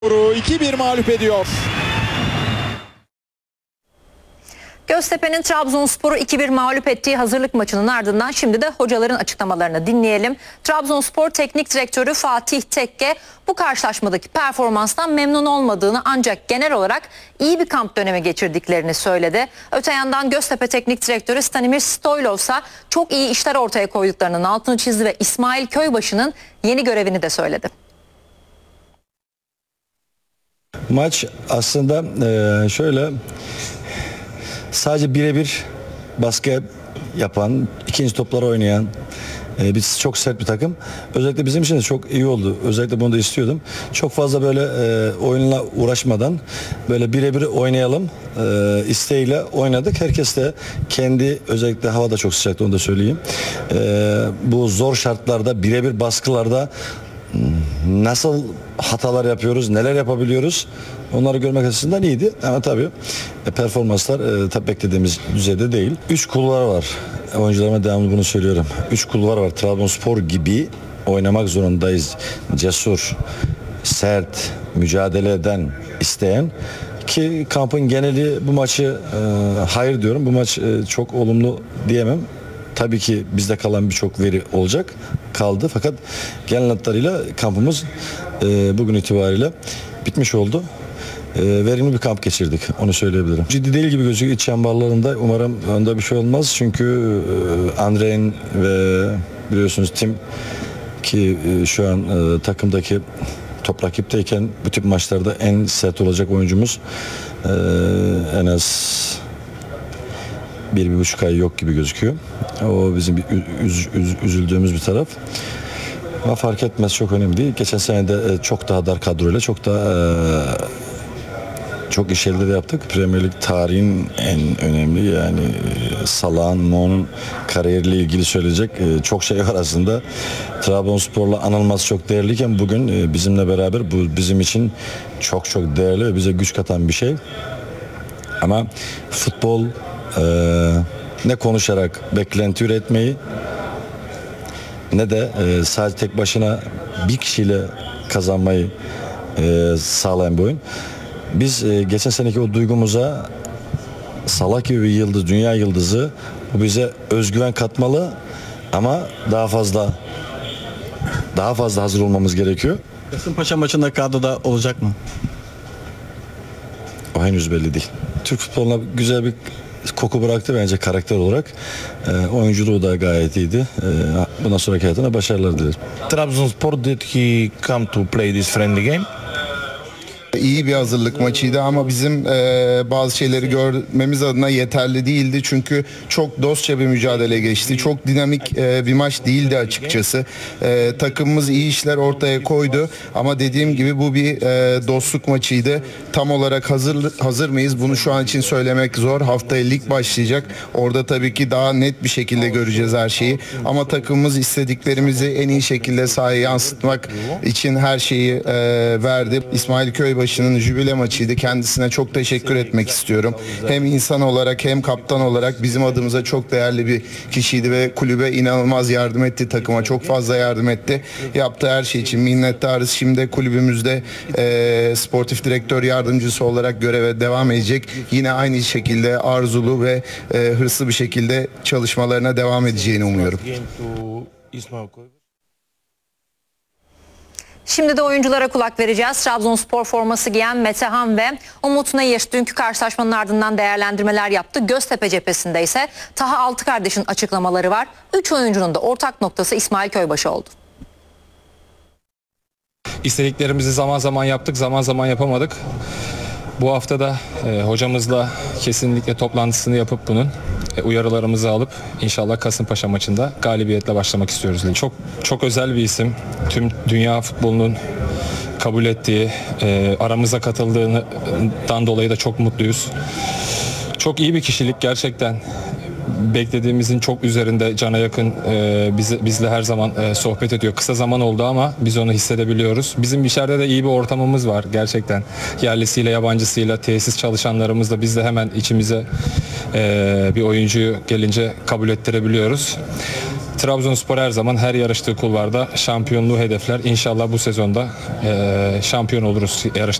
2-1 mağlup ediyor. Göztepe'nin Trabzonspor'u 2-1 mağlup ettiği hazırlık maçının ardından şimdi de hocaların açıklamalarını dinleyelim. Trabzonspor Teknik Direktörü Fatih Tekke bu karşılaşmadaki performanstan memnun olmadığını ancak genel olarak iyi bir kamp dönemi geçirdiklerini söyledi. Öte yandan Göztepe Teknik Direktörü Stanimir Stoylov ise çok iyi işler ortaya koyduklarının altını çizdi ve İsmail Köybaşı'nın yeni görevini de söyledi. Maç aslında şöyle sadece birebir baskı yapan, ikinci topları oynayan biz çok sert bir takım. Özellikle bizim için de çok iyi oldu. Özellikle bunu da istiyordum. Çok fazla böyle oyunla uğraşmadan böyle birebir oynayalım isteğiyle oynadık. Herkes de kendi, özellikle hava da çok sıcaktı, onu da söyleyeyim. Bu zor şartlarda, birebir baskılarda nasıl hatalar yapıyoruz, neler yapabiliyoruz, onları görmek açısından iyiydi. Ama tabii performanslar tabii beklediğimiz düzeyde değil. 3 kulvar var. Oyuncularıma devamlı bunu söylüyorum. 3 kulvar var. Trabzonspor gibi oynamak zorundayız. Cesur, sert, mücadele eden, isteyen. Ki kampın geneli bu maçı hayır diyorum. Bu maç çok olumlu diyemem. Tabii ki bizde kalan birçok veri olacak. Kaldı. Fakat genel hatlarıyla kampımız bugün itibariyle bitmiş oldu. Verimli bir kamp geçirdik. Onu söyleyebilirim. Ciddi değil gibi gözüküyor iç çemberlarında. Umarım onda bir şey olmaz. Çünkü Andrein ve biliyorsunuz Tim ki şu an takımdaki top rakipteyken bu tip maçlarda en sert olacak oyuncumuz. En az 1,5 ay yok gibi gözüküyor. O bizim bir üzüldüğümüz bir taraf. Ama fark etmez, çok önemli değil. Geçen sene de çok daha dar kadroyla çok daha çok iş elde de yaptık. Premier Lig tarihin en önemli, yani Salah'ın, Mo'nun kariyeriyle ilgili söyleyecek çok şey var aslında. Trabzonspor'la anılması çok değerliyken bugün bizimle beraber bu bizim için çok çok değerli ve bize güç katan bir şey. Ama futbol ne konuşarak beklenti üretmeyi ne de sadece tek başına bir kişiyle kazanmayı sağlayan bir oyun. Biz geçen seneki o duygumuza Salah gibi bir yıldız, dünya yıldızı, bu bize özgüven katmalı ama daha fazla hazır olmamız gerekiyor. Kasımpaşa maçında kadroda olacak mı? O henüz belli değil. Türk futboluna güzel bir koku bıraktı bence karakter olarak. Oyunculuğu da gayet iyiydi. Bundan sonraki hayatına başarılar dilerim. Trabzonspor, did he come to play this friendly game? İyi bir hazırlık maçıydı ama bizim bazı şeyleri görmemiz adına yeterli değildi. Çünkü çok dostça bir mücadele geçti. Çok dinamik bir maç değildi açıkçası. Takımımız iyi işler ortaya koydu ama dediğim gibi bu bir dostluk maçıydı. Tam olarak hazır mıyız? Bunu şu an için söylemek zor. Haftaya lig başlayacak. Orada tabii ki daha net bir şekilde göreceğiz her şeyi. Ama takımımız istediklerimizi en iyi şekilde sahaya yansıtmak için her şeyi verdi. İsmail Köybaşı'nın jübile maçıydı. Kendisine çok teşekkür etmek istiyorum. Hem insan olarak hem kaptan olarak bizim adımıza çok değerli bir kişiydi ve kulübe inanılmaz yardım etti. Takıma çok fazla yardım etti. Yaptığı her şey için minnettarız. Şimdi kulübümüzde sportif direktör yardımcısı olarak göreve devam edecek. Yine aynı şekilde arzulu ve hırslı bir şekilde çalışmalarına devam edeceğini umuyorum. Şimdi de oyunculara kulak vereceğiz. Trabzonspor forması giyen Metehan ve Umut Nayır dünkü karşılaşmanın ardından değerlendirmeler yaptı. Göztepe cephesinde ise Taha Altıkardeş'in açıklamaları var. 3 oyuncunun da ortak noktası İsmail Köybaşı oldu. İstediklerimizi zaman zaman yaptık, zaman zaman yapamadık. Bu hafta da hocamızla kesinlikle toplantısını yapıp bunun uyarılarımızı alıp inşallah Kasımpaşa maçında galibiyetle başlamak istiyoruz. Çok özel bir isim. Tüm dünya futbolunun kabul ettiği, aramıza katıldığından dolayı da çok mutluyuz. Çok iyi bir kişilik gerçekten. Beklediğimizin çok üzerinde, cana yakın, bizle her zaman sohbet ediyor. Kısa zaman oldu ama biz onu hissedebiliyoruz. Bizim içeride de iyi bir ortamımız var gerçekten. Yerlisiyle, yabancısıyla, tesis çalışanlarımızla biz de hemen içimize bir oyuncuyu gelince kabul ettirebiliyoruz. Trabzonspor her zaman her yarıştığı kulvarda şampiyonluğu hedefler. İnşallah bu sezonda şampiyon oluruz yarış